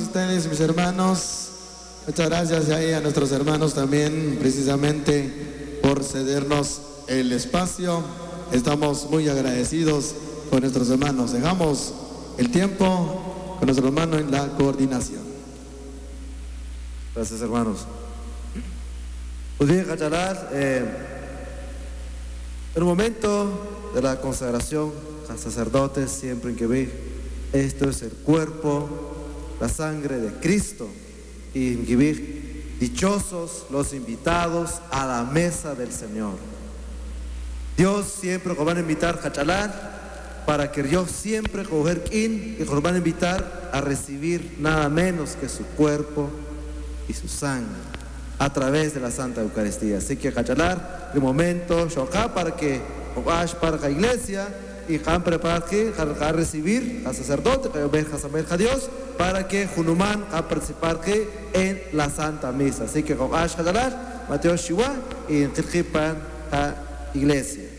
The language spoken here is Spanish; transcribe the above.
ustedes, mis hermanos. Muchas gracias ahí a nuestros hermanos también, precisamente por cedernos el espacio. Estamos muy agradecidos con nuestros hermanos. Dejamos el tiempo con nuestro hermano en la coordinación. Gracias, hermanos. Pues bien, Cachalar, el momento de la consagración a sacerdotes, siempre en que ve, esto es el cuerpo, la sangre de Cristo, y en que ve, dichosos los invitados a la mesa del Señor. Dios siempre nos van a invitar a Cachalar, para que Dios siempre coger quien y nos van a invitar a recibir nada menos que su cuerpo y su sangre a través de la Santa Eucaristía. Así que Cachalar, de momento, shoka para que para la iglesia y han preparado que a recibir al sacerdote, que veja a Dios, para que Junumán a participar que en la Santa Misa. Así que Cachalar, Mateo Shiwa y en a iglesia.